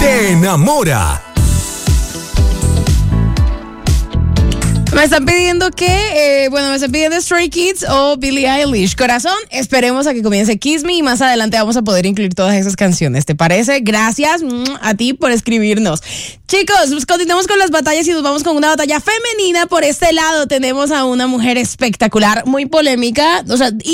te enamora. Me están pidiendo me están pidiendo Stray Kids o Billie Eilish. Corazón, esperemos a que comience Kiss Me y más adelante vamos a poder incluir todas esas canciones. ¿Te parece? Gracias a ti por escribirnos. Chicos, pues continuamos con las batallas y nos vamos con una batalla femenina. Por este lado tenemos a una mujer espectacular, muy polémica,